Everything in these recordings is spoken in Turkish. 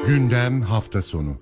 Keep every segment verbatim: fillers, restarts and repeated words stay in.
Gündem hafta sonu.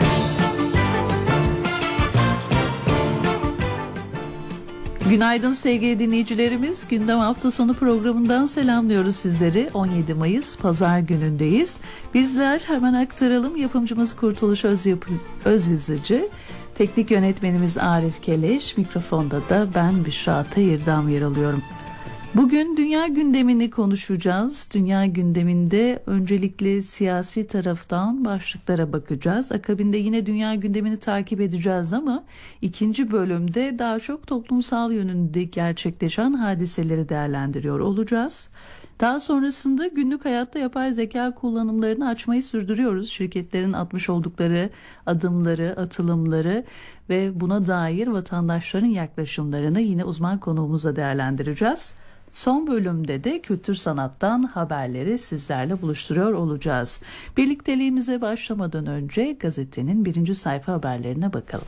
Günaydın sevgili dinleyicilerimiz. Gündem hafta sonu programından selamlıyoruz sizleri. on yedi Mayıs Pazar günündeyiz. Bizler hemen aktaralım. Yapımcımız Kurtuluş Özyapı, Özyazıcı, teknik yönetmenimiz Arif Keleş, mikrofonda da ben Büşra Tayırdam yer alıyorum. Bugün dünya gündemini konuşacağız. Dünya gündeminde öncelikle siyasi taraftan başlıklara bakacağız. Akabinde yine dünya gündemini takip edeceğiz ama ikinci bölümde daha çok toplumsal yönünde gerçekleşen hadiseleri değerlendiriyor olacağız. Daha sonrasında günlük hayatta yapay zeka kullanımlarını açmayı sürdürüyoruz. Şirketlerin atmış oldukları adımları, atılımları ve buna dair vatandaşların yaklaşımlarını yine uzman konuğumuzla değerlendireceğiz. Son bölümde de kültür sanattan haberleri sizlerle buluşturuyor olacağız. Birlikteliğimize başlamadan önce gazetenin birinci sayfa haberlerine bakalım.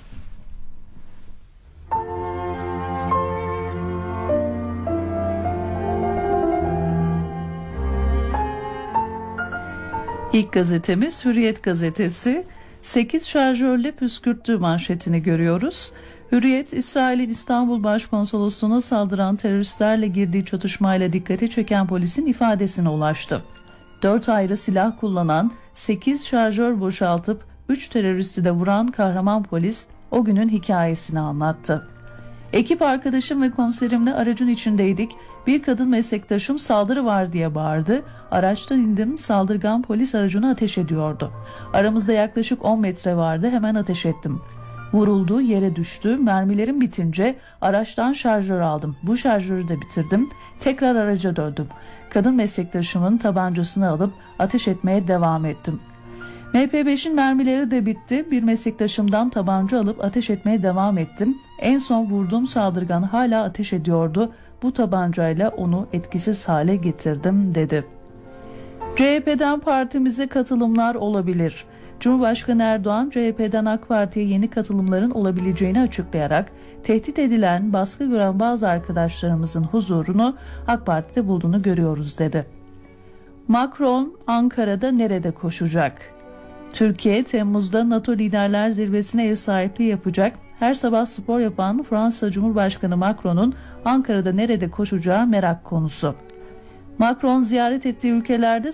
İlk gazetemiz Hürriyet gazetesi. sekiz şarjörle püskürttü manşetini görüyoruz. Hürriyet, İsrail'in İstanbul Başkonsolosluğu'na saldıran teröristlerle girdiği çatışmayla dikkati çeken polisin ifadesine ulaştı. dört ayrı silah kullanan, sekiz şarjör boşaltıp üç teröristi de vuran kahraman polis o günün hikayesini anlattı. Ekip arkadaşım ve komiserimle aracın içindeydik. Bir kadın meslektaşım saldırı var diye bağırdı. Araçtan indim, saldırgan polis aracına ateş ediyordu. Aramızda yaklaşık on metre vardı, hemen ateş ettim. Vuruldu, yere düştü. Mermilerim bitince araçtan şarjör aldım. Bu şarjörü de bitirdim. Tekrar araca döndüm. Kadın meslektaşımın tabancasını alıp ateş etmeye devam ettim. M P beşin mermileri de bitti. Bir meslektaşımdan tabanca alıp ateş etmeye devam ettim. En son vurduğum saldırgan hala ateş ediyordu. Bu tabancayla onu etkisiz hale getirdim dedi. C H P'den partimize katılımlar olabilir. Cumhurbaşkanı Erdoğan, C H P'den AK Parti'ye yeni katılımların olabileceğini açıklayarak tehdit edilen, baskı gören bazı arkadaşlarımızın huzurunu AK Parti'de bulduğunu görüyoruz dedi. Macron, Ankara'da nerede koşacak? Türkiye, Temmuz'da NATO Liderler Zirvesi'ne ev sahipliği yapacak. Her sabah spor yapan Fransa Cumhurbaşkanı Macron'un Ankara'da nerede koşacağı merak konusu. Macron ziyaret ettiği ülkelerde